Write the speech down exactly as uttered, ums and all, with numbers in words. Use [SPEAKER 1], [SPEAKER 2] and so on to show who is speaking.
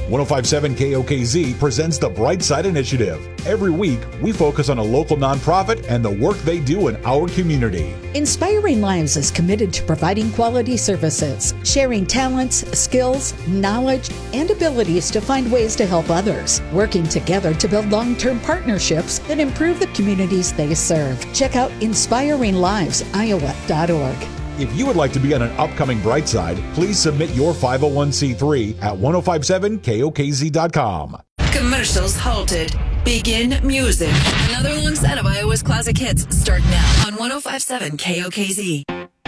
[SPEAKER 1] one oh five point seven K O K Z presents the Bright Side Initiative. Every week, we focus on a local nonprofit and the work they do in our community.
[SPEAKER 2] Inspiring Lives is committed to providing quality services, sharing talents, skills, knowledge, and abilities to find ways to help others, working together to build long-term partnerships that improve the communities they serve. Check out inspiring lives iowa dot org.
[SPEAKER 1] If you would like to be on an upcoming Bright Side, please submit your five oh one c three at ten fifty-seven K O K Z dot com.
[SPEAKER 3] Commercials halted. Begin music. Another long set of Iowa's classic hits start now on ten fifty-seven K O K Z.